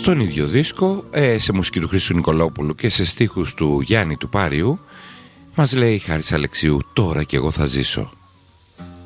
Στον ίδιο δίσκο, σε μουσική του Χρήστου Νικολόπουλου και σε στίχους του Γιάννη του Πάριου, μας λέει η Χάρης Αλεξίου «Τώρα κι εγώ θα ζήσω».